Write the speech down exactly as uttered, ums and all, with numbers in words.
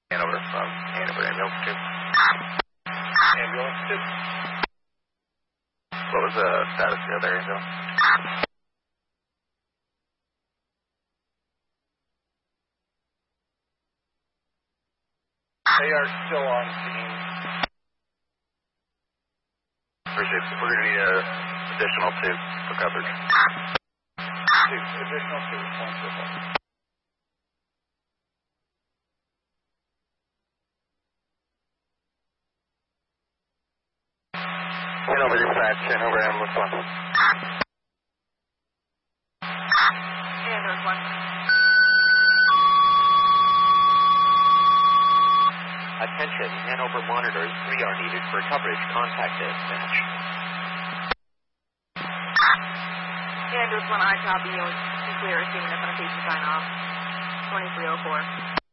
Hanover from Hanover Ambulance two. Ambulance two. What was the status of the other ambulance? They are still on scene. Appreciate it. We're going to need an additional two for coverage. Two. Additional two. One triple. Hanover dispatch, Hanover ambulance one. Ambulance one. Attention, Hanover monitors three are needed for coverage. Contact dispatch. Ambulance one, I copy you. Clear, assuming that's on a patient sign off. twenty-three oh four.